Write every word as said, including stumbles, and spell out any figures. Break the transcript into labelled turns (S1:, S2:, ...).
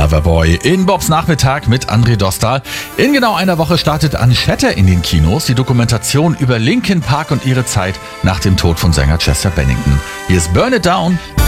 S1: Loverboy in Bobs Nachmittag mit André Dostal. In genau einer Woche startet Unchatter in den Kinos, die Dokumentation über Linkin Park und ihre Zeit nach dem Tod von Sänger Chester Bennington. Hier ist Burn It Down.